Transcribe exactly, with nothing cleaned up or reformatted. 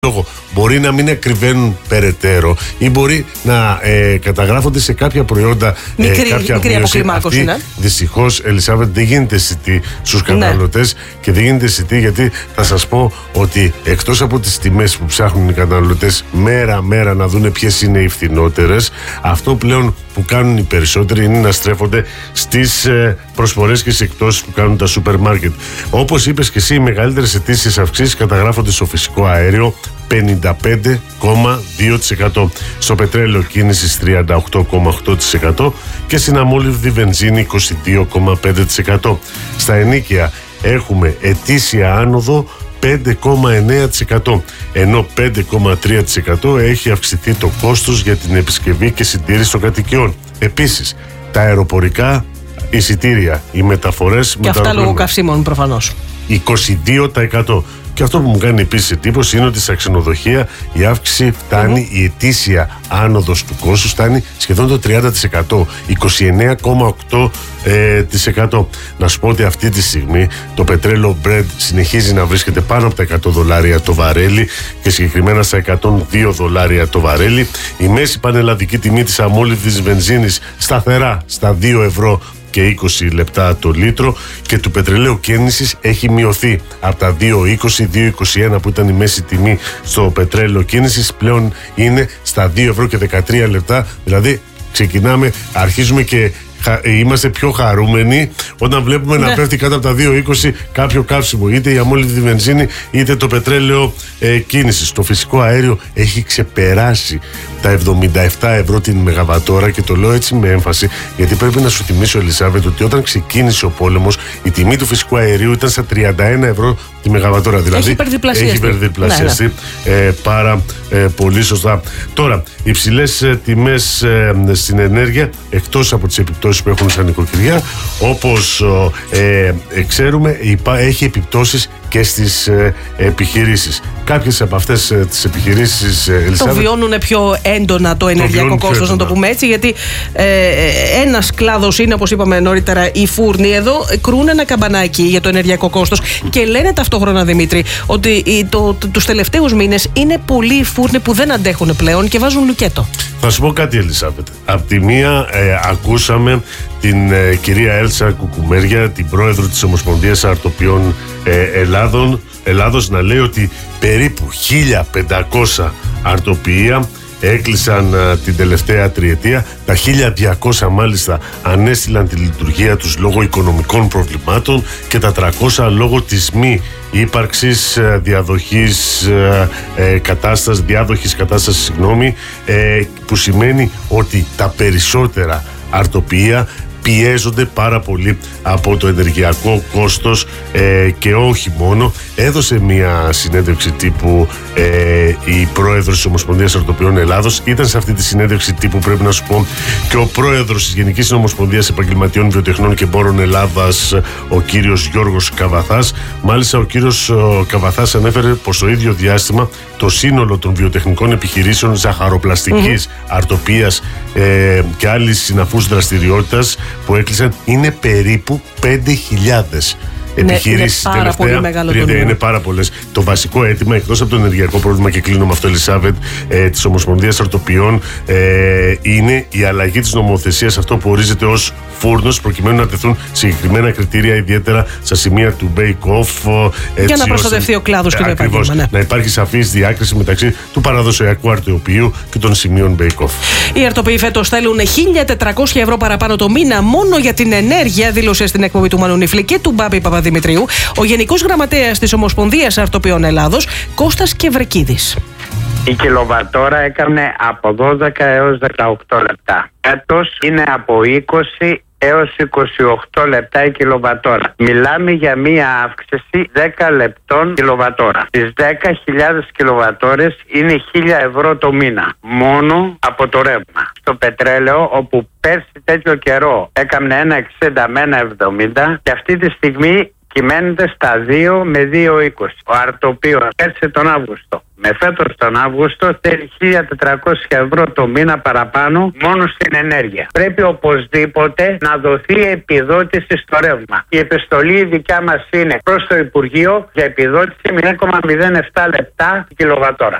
λόγο μπορεί να μην ακριβένουν περαιτέρω ή μπορεί να ε, καταγράφονται σε κάποια προϊόντα μικρή, ε, κάποια μικρή αποκλιμάκωση. Ναι. Δυστυχώς, Ελισάβετ, δεν γίνεται αισθητή στους καταναλωτές, ναι. Και δεν γίνεται αισθητή γιατί θα σας πω ότι εκτός από τις τιμές που ψάχνουν οι καταναλωτές μέρα-μέρα να δουν ποιες είναι οι φθηνότερες, αυτό πλέον που κάνουν οι περισσότεροι είναι να στρέφονται στις ε, προσφορές και στις εκπτώσεις που κάνουν τα σούπερ μάρκετ. Όπως είπες και εσύ, οι μεγαλύτερες αιτήσεις αυξήσεις καταγράφονται στο φυσικό αέριο, πενήντα πέντε κόμμα δύο τοις εκατό, στο πετρέλαιο κίνησης τριάντα οκτώ κόμμα οκτώ τοις εκατό και στην αμόλυβδη βενζίνη είκοσι δύο κόμμα πέντε τοις εκατό. Στα ενοίκια έχουμε ετήσια άνοδο πέντε κόμμα εννέα τοις εκατό, ενώ πέντε κόμμα τρία τοις εκατό έχει αυξηθεί το κόστος για την επισκευή και συντήρηση των κατοικιών. Επίσης, τα αεροπορικά εισιτήρια, οι μεταφορές... Και αυτά λόγω καυσίμων προφανώς. είκοσι δύο τοις εκατό. Και αυτό που μου κάνει επίσης εντύπωση είναι ότι στα ξενοδοχεία η αύξηση φτάνει, mm-hmm. η ετήσια άνοδος του κόστους φτάνει σχεδόν το τριάντα τοις εκατό, είκοσι εννέα κόμμα οκτώ τοις εκατό. Να σου πω ότι αυτή τη στιγμή το πετρέλαιο Brent συνεχίζει να βρίσκεται πάνω από τα εκατό δολάρια το βαρέλι και συγκεκριμένα στα εκατόν δύο δολάρια το βαρέλι. Η μέση πανελλαδική τιμή της αμόλυβδης βενζίνης σταθερά στα δύο ευρώ και είκοσι λεπτά το λίτρο και του πετρελαίου κίνησης έχει μειωθεί από τα δύο είκοσι δύο είκοσι ένα που ήταν η μέση τιμή στο πετρέλαιο κίνησης, πλέον είναι στα δύο ευρώ και δεκατρία λεπτά, δηλαδή ξεκινάμε, αρχίζουμε και είμαστε πιο χαρούμενοι όταν βλέπουμε ναι. να πέφτει κάτω από τα δύο είκοσι κάποιο καύσιμο, είτε η αμόλυβδη βενζίνη είτε το πετρέλαιο ε, κίνησης. Το φυσικό αέριο έχει ξεπεράσει τα εβδομήντα επτά ευρώ την μεγαβατόρα και το λέω έτσι με έμφαση γιατί πρέπει να σου θυμίσω, Ελισάβετ, ότι όταν ξεκίνησε ο πόλεμος η τιμή του φυσικού αερίου ήταν στα τριάντα ένα ευρώ τη μεγαβατόρα. Δηλαδή έχει υπερδιπλασιαστεί, έχει υπερδιπλασιαστεί ναι, ναι. Ε, πάρα ε, πολύ σωστά. Τώρα, υψηλές ε, τιμές ε, στην ενέργεια, εκτός από τις επιπτώσεις που έχουν στα νοικοκυριά, όπως ε, ε, ξέρουμε υπά, έχει επιπτώσεις και στις ε, επιχειρήσεις. Κάποιες από αυτές ε, τις επιχειρήσεις ε, Ελισάβετ, το βιώνουν πιο έντονα το ενεργειακό το κόστος, να το πούμε έτσι, γιατί ε, ένας κλάδος είναι, όπως είπαμε νωρίτερα, οι φούρνοι. Εδώ κρούν ένα καμπανάκι για το ενεργειακό κόστος και λένε ταυτόχρονα, Δημήτρη, ότι το, το, τους τελευταίους μήνες είναι πολλοί οι φούρνοι που δεν αντέχουν πλέον και βάζουν λουκέτο. Θα σου πω κάτι, Ελισάβετ. Απ' τη μία ε, ακούσαμε την ε, κυρία Έλσα Κουκουμέρια, την πρόεδρο της Ομοσπονδίας Αρτοπιών ε, Ελλάδων, Ελλάδος, να λέει ότι περίπου χίλια πεντακόσια αρτοποιεία έκλεισαν α, την τελευταία τριετία. Τα χίλια διακόσια μάλιστα ανέστηλαν τη λειτουργία τους λόγω οικονομικών προβλημάτων και τα τριακόσια λόγω της μη ύπαρξης α, διαδοχής α, ε, κατάστασης, διάδοχης κατάστασης, συγγνώμη, ε, που σημαίνει ότι τα περισσότερα αρτοποιεία πιέζονται πάρα πολύ από το ενεργειακό κόστος ε, και όχι μόνο. Έδωσε μια συνέντευξη τύπου ε, η πρόεδρος της Ομοσπονδίας Αρτοπιών Ελλάδος. Ήταν σε αυτή τη συνέντευξη τύπου, πρέπει να σου πω, και ο πρόεδρος της Γενικής Ομοσπονδίας Επαγγελματιών Βιοτεχνών και Εμπόρων Ελλάδας, ο κύριος Γιώργος Καβαθάς. Μάλιστα, ο κύριος ο Καβαθάς ανέφερε πως το ίδιο διάστημα το σύνολο των βιοτεχνικών επιχειρήσεων ζαχαροπλαστικής, mm-hmm. αρτοπίας ε, και άλλης συναφούς δραστηριότητας που έκλεισαν είναι περίπου πέντε χιλιάδες επιχειρήσεις. Ναι, είναι πάρα πολύ μεγάλο το νούμερο. Είναι πάρα πολλές. Το βασικό αίτημα, εκτός από το ενεργειακό πρόβλημα, και κλείνω με αυτό, Ελισάβετ, ε, της Ομοσπονδίας Αρτοπιών, ε, είναι η αλλαγή της νομοθεσίας, αυτό που ορίζεται ως φούρνος, προκειμένου να τεθούν συγκεκριμένα κριτήρια, ιδιαίτερα στα σημεία του bake-off. Για να προστατευτεί ο κλάδος και το επάγγελμα. Ναι. Να υπάρχει σαφής διάκριση μεταξύ του παραδοσιακού αρτοποιείου και των σημείων bake-off. Οι αρτοποιοί φέτος θέλουν χίλια τετρακόσια ευρώ παραπάνω το μήνα μόνο για την ενέργεια, δήλωσε στην εκπομπή του Μανουνίφλη και του Μπάμπη Παπαδημητρίου ο Γενικός Γραμματέας της Ομοσπονδίας Αρτοποιών Ελλάδος, Κώστας Κευρεκίδης. Η κιλοβατόρα έκανε από δώδεκα έως δεκαοκτώ λεπτά. Έτος είναι από είκοσι έως είκοσι οκτώ λεπτά η κιλοβατόρα. Μιλάμε για μία αύξηση δέκα λεπτών κιλοβατόρα. Στις δέκα χιλιάδες κιλοβατόρες είναι χίλια ευρώ το μήνα. Μόνο από το ρεύμα. Στο πετρέλαιο, όπου πέρσι τέτοιο καιρό έκανε ένα εξήντα με ένα εβδομήντα και αυτή τη στιγμή κυμαίνεται στα δύο με δύο είκοσι. Ο αρτοπίος πέρσι τον Αύγουστο με φέτος τον Αύγουστο θέλει χίλια τετρακόσια ευρώ το μήνα παραπάνω μόνο στην ενέργεια. Πρέπει οπωσδήποτε να δοθεί επιδότηση στο ρεύμα. Η επιστολή η δικιά μας είναι προς το Υπουργείο για επιδότηση μηδέν κόμμα μηδέν επτά λεπτά κιλοβατόρα.